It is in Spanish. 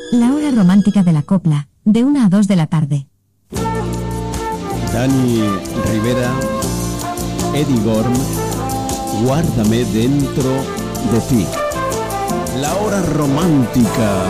La hora romántica de la copla, de 1 a 2 de la tarde. Dani Rivera, Eddie Gorm, Guárdame dentro de ti. La hora romántica.